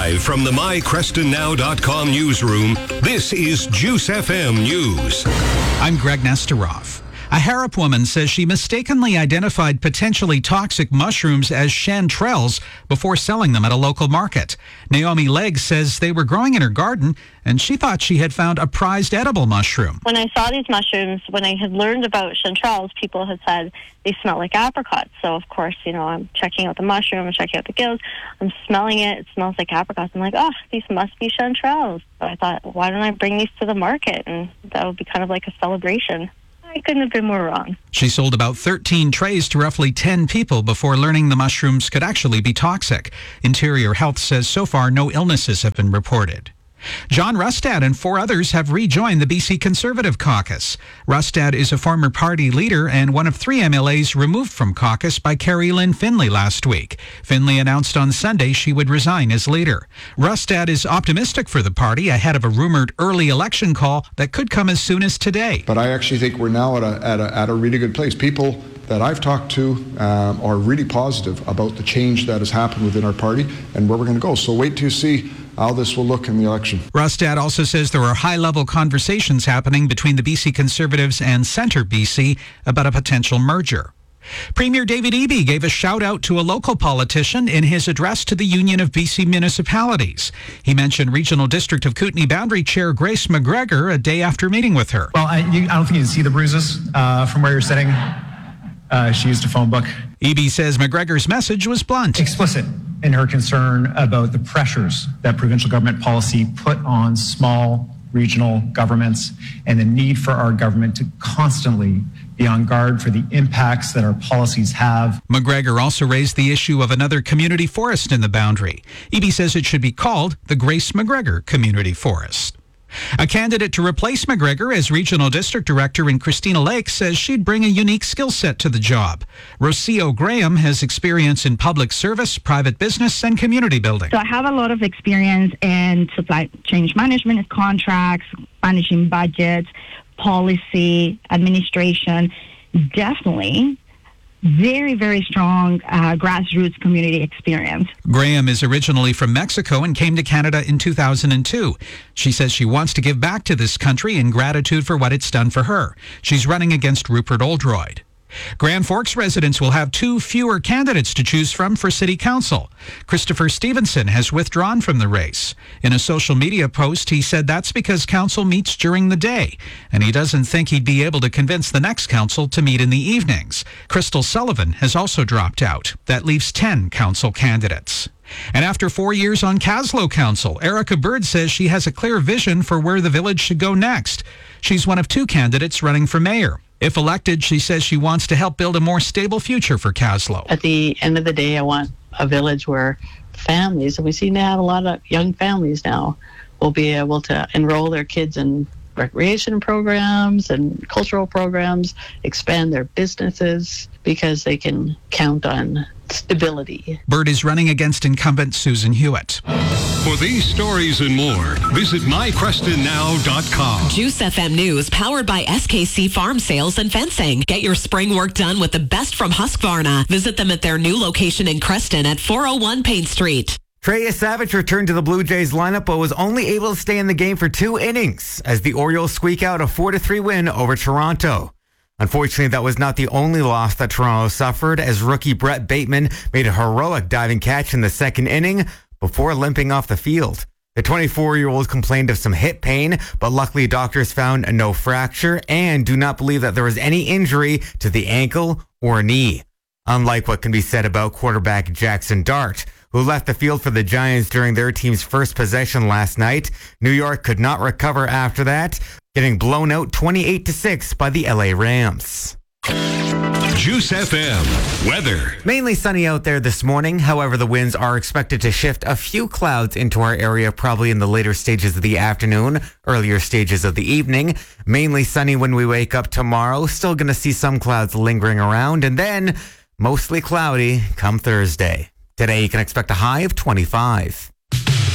Live from the MyCrestonNow.com newsroom, this is Juice FM News. I'm Greg Nesterov. A Harrop woman says she mistakenly identified potentially toxic mushrooms as chanterelles before selling them at a local market. Naomi Legg says they were growing in her garden and she thought she had found a prized edible mushroom. When I saw these mushrooms, when I had learned about chanterelles, people had said they smell like apricots. So, of course, I'm checking out the mushroom, I'm checking out the gills, I'm smelling it, it smells like apricots. I'm like, oh, these must be chanterelles. So I thought, why don't I bring these to the market? And that would be kind of like a celebration. I couldn't have been more wrong. She sold about 13 trays to roughly 10 people before learning the mushrooms could actually be toxic. Interior Health says so far no illnesses have been reported. John Rustad and 4 others have rejoined the BC Conservative caucus. Rustad is a former party leader and one of 3 MLAs removed from caucus by Carrie Lynn Finlay last week. Finlay announced on Sunday she would resign as leader. Rustad is optimistic for the party ahead of a rumored early election call that could come as soon as today. But I actually think we're now at a really good place. People that I've talked to are really positive about the change that has happened within our party and where we're going to go. So wait to see how this will look in the election. Rustad also says there are high-level conversations happening between the BC Conservatives and Centre BC about a potential merger. Premier David Eby gave a shout-out to a local politician in his address to the Union of BC Municipalities. He mentioned Regional District of Kootenay Boundary Chair Grace McGregor a day after meeting with her. Well, I don't think you can see the bruises from where you're sitting. She used a phone book. Eby says McGregor's message was blunt. Explicit in her concern about the pressures that provincial government policy put on small regional governments and the need for our government to constantly be on guard for the impacts that our policies have. McGregor also raised the issue of another community forest in the boundary. Eby says it should be called the Grace McGregor Community Forest. A candidate to replace McGregor as Regional District Director in Christina Lake says she'd bring a unique skill set to the job. Rocio Graham has experience in public service, private business, and community building. So I have a lot of experience in supply chain management, contracts, managing budgets, policy, administration. Definitely very, very strong grassroots community experience. Graham is originally from Mexico and came to Canada in 2002. She says she wants to give back to this country in gratitude for what it's done for her. She's running against Rupert Oldroyd. Grand Forks residents will have 2 fewer candidates to choose from for City Council. Christopher Stevenson has withdrawn from the race. In a social media post, he said that's because council meets during the day, and he doesn't think he'd be able to convince the next council to meet in the evenings. Crystal Sullivan has also dropped out. That leaves 10 council candidates. And after 4 years on Kaslo Council, Erica Bird says she has a clear vision for where the village should go next. She's one of 2 candidates running for mayor. If elected, she says she wants to help build a more stable future for Kaslo. At the end of the day, I want a village where families, and we seem to have a lot of young families now, will be able to enroll their kids in recreation programs and cultural programs, expand their businesses, because they can count on stability. Bird is running against incumbent Susan Hewitt. For these stories and more, visit MyCrestonNow.com. Juice FM News, powered by SKC Farm Sales and Fencing. Get your spring work done with the best from Husqvarna. Visit them at their new location in Creston at 401 Payne Street. Trey Savage returned to the Blue Jays lineup, but was only able to stay in the game for 2 innings as the Orioles squeak out a 4-3 win over Toronto. Unfortunately, that was not the only loss that Toronto suffered, as rookie Brett Bateman made a heroic diving catch in the 2nd inning before limping off the field. The 24-year-old complained of some hip pain, but luckily doctors found no fracture and do not believe that there was any injury to the ankle or knee. Unlike what can be said about quarterback Jackson Dart, who left the field for the Giants during their team's first possession last night, New York could not recover after that, getting blown out 28-6 by the LA Rams. Juice FM weather. Mainly sunny out there this morning. However, the winds are expected to shift a few clouds into our area, probably in the later stages of the afternoon, earlier stages of the evening. Mainly sunny when we wake up tomorrow. Still going to see some clouds lingering around, and then mostly cloudy come Thursday. Today, you can expect a high of 25.